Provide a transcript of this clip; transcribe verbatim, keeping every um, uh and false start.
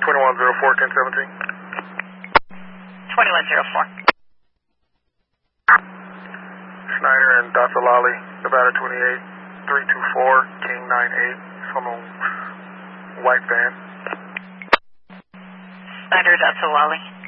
twenty-one oh four, ten seventeen. twenty-one oh four. Schneider and Dasalali, Nevada twenty-eight, three two four, King nine eight, from a white van. Schneider, Dasalali.